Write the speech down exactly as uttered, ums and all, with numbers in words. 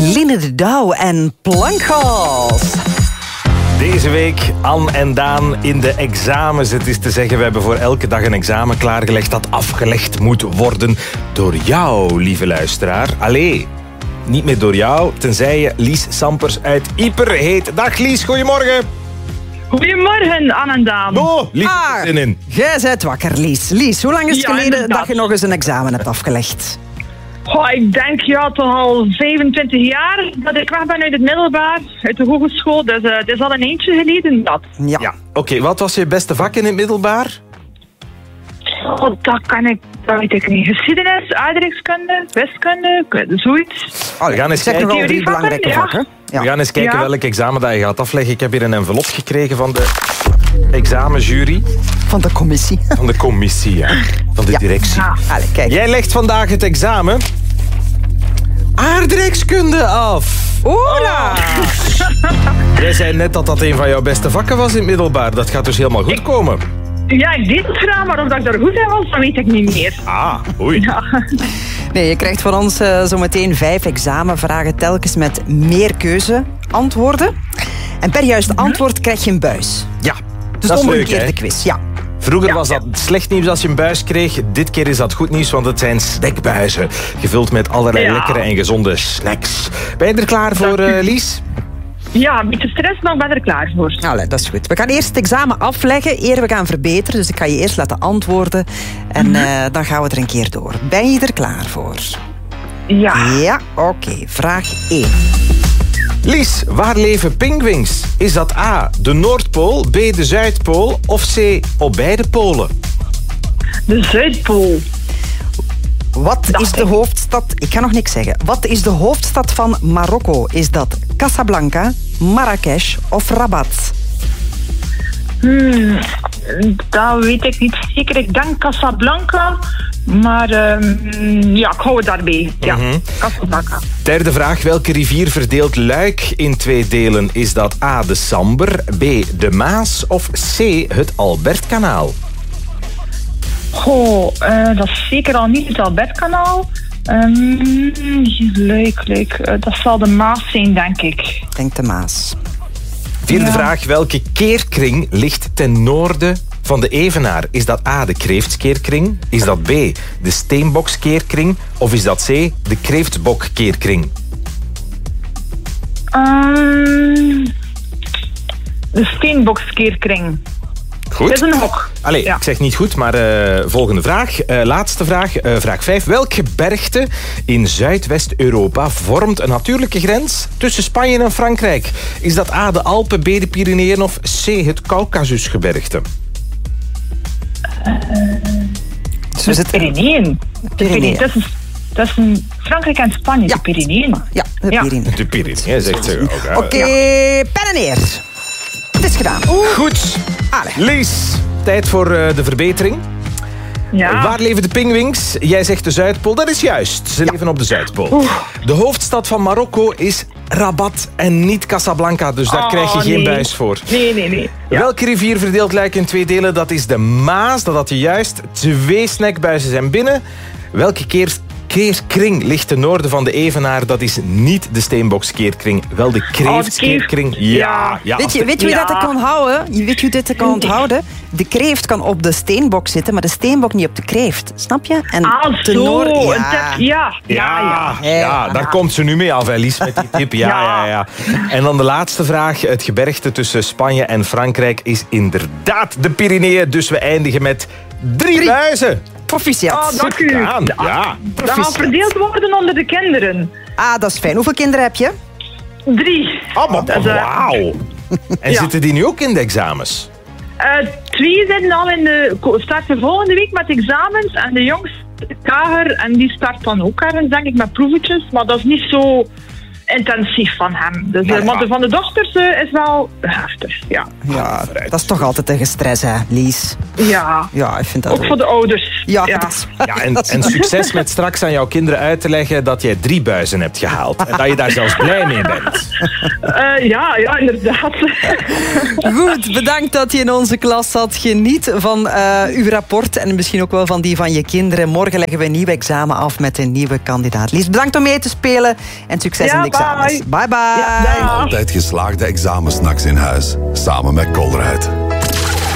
Line de Douw en Plankgas. Deze week Anne en Daan in de examens. Het is te zeggen, we hebben voor elke dag een examen klaargelegd dat afgelegd moet worden door jou, lieve luisteraar. Allee, niet meer door jou, tenzij je Lies Sampers uit Ieper heet. Dag Lies, goedemorgen. Goedemorgen, Anne en Daan. Oh, Lies, Ah, zin in. jij bent wakker, Lies. Lies, hoe lang is het Ja, geleden inderdaad. dat je nog eens een examen hebt afgelegd? Oh, ik denk ja, toch al zevenentwintig jaar dat ik weg ben uit het middelbaar, uit de hogeschool. Dus uh, het is al een eentje geleden dat. Ja. Ja, oké, wat was je beste vak in het middelbaar? Oh, dat kan ik, dat weet ik niet. Geschiedenis, aardrijkskunde, wiskunde, zoiets. Oh, we gaan eens Zeg kijken, nogal drie Theorievakken, belangrijke ja. vakken. Ja. we gaan eens kijken Ja. welk examen dat je gaat afleggen. Ik heb hier een envelop gekregen van de examenjury. Van de commissie. Van de commissie, ja. Van de Ja. directie. Ja. Allee, kijk. Jij legt vandaag het examen aardrijkskunde af. Oela! Jij zei net dat dat een van jouw beste vakken was in het middelbaar. Dat gaat dus helemaal goed komen. Ja, ik deed het graag, maar of dat ik daar goed in was, dat weet ik niet meer. Ah, oei. Ja. Nee, je krijgt van ons uh, zometeen vijf examenvragen telkens met meer keuze antwoorden. En per juist antwoord krijg je een buis. Ja, Dus dat is leuk, omgekeerde hè? quiz, ja. Vroeger Ja, was dat slecht nieuws als je een buis kreeg. Dit keer is dat goed nieuws, want het zijn snackbuizen. Gevuld met allerlei Ja. lekkere en gezonde snacks. Ben je er klaar voor, uh, Lies? Ja, een beetje stress, maar ik ben er klaar voor. Allee, dat is goed. We gaan eerst het examen afleggen, eer we gaan verbeteren. Dus ik ga je eerst laten antwoorden. En uh, dan gaan we er een keer door. Ben je er klaar voor? Ja. Ja, oké. Vraag één. Lies, waar leven pinguïns? Is dat A, de Noordpool, B, de Zuidpool of C, op beide polen? De Zuidpool. Wat Dacht is de ik. hoofdstad... Ik ga nog niks zeggen. Wat is de hoofdstad van Marokko? Is dat Casablanca, Marrakesh of Rabat? Hmm, dat weet ik niet zeker. Ik denk Casablanca, maar um, ja, ik hou het daarbij. Ja, Mhm. Casablanca. Derde vraag, welke rivier verdeelt Luik in twee delen? Is dat A, de Samber, B, de Maas of C, het Albertkanaal? Goh, uh, dat is zeker al niet het Albertkanaal. Um, leuk, leuk. Uh, dat zal de Maas zijn, denk ik. Denk de Maas. Vierde Ja. vraag, welke keerkring ligt ten noorden van de Evenaar? Is dat A, de Kreeftskeerkring? Is dat B, de Steenbokskeerkring? Of is dat C, de Kreeftsbokkeerkring? Um, de Steenbokskeerkring. Goed. Dat is een hok. Allee, Ja. ik zeg niet goed, maar uh, volgende vraag. Uh, laatste vraag, uh, vraag vijf. Welk gebergte in Zuidwest-Europa vormt een natuurlijke grens tussen Spanje en Frankrijk? Is dat A, de Alpen, B, de Pyreneeën of C, het Caucasusgebergte? Dus is het... Pyreneeën. De Pyreneeën. Dat is, dat is een Frankrijk en Spanje, Ja. de Pyreneeën. Ja, de Ja. Pyreneeën. De Pyreneeën, zegt ze ook. hè. Oké, pen en neer. Het is gedaan. Goed. Allee. Lies, tijd voor uh, de verbetering. Ja. Waar leven de pinguïns? Jij zegt de Zuidpool. Dat is juist. Ze leven op de Zuidpool. De hoofdstad van Marokko is Rabat en niet Casablanca. Dus daar Oh, krijg je geen nee. buis voor. Nee, nee, nee. Ja. Welke rivier verdeelt Luik in twee delen? Dat is de Maas. Dat had je juist. Twee snackbuizen zijn binnen. Welke keer... keerkring ligt ten noorden van de Evenaar. Dat is niet de Steenbokskeerkring, wel de Kreeftskeerkring. Oh, Ja, ja. Weet je, weet je hoe Ja. dat kan houden? Je weet je hoe dit kan onthouden? De kreeft kan op de steenbok zitten, maar de steenbok niet op de kreeft. Snap je? En Ah, ten zo. noorden- Een ja. tip. Ja, ja, ja. Ja, ja, daar komt ze nu mee af, hè, Lies, met die tip. Ja, ja, ja. En dan de laatste vraag. Het gebergte tussen Spanje en Frankrijk is inderdaad de Pyreneeën. Dus we eindigen met drie, Drie. buizen. Proficiat. Oh, dank u. Gedaan, ja. Dat gaat verdeeld worden onder de kinderen. Ah, dat is fijn. Hoeveel kinderen heb je? Drie. Oh, maar Dat is, eh, wauw. En Ja. zitten die nu ook in de examens? Uh, twee zitten al in de... starten volgende week met examens. En de jongste, Kager, en die start dan ook ergens, denk ik, met proevetjes. Maar dat is niet zo intensief van hem. Dus, Maar uh, maar ja. de van de dochters uh, is wel heftig, ja. Ja, dat is toch altijd een gestres, hè, Lies? Ja. Ja, ik vind dat Ook voor de ouders. Ja, Ja. dat is- Ja, en, dat is en waar. succes met straks aan jouw kinderen uit te leggen dat jij drie buizen hebt gehaald. En dat je daar zelfs blij mee bent. Uh, ja, ja, inderdaad. Goed, bedankt dat je in onze klas zat. Geniet van uh, uw rapport en misschien ook wel van die van je kinderen. Morgen leggen we een nieuw examen af met een nieuwe kandidaat. Lies, bedankt om mee te spelen en succes Ja, in de examen. examens. Bye bye. Ja, dag. Altijd geslaagde examensnacks in huis. Samen met Colruyt.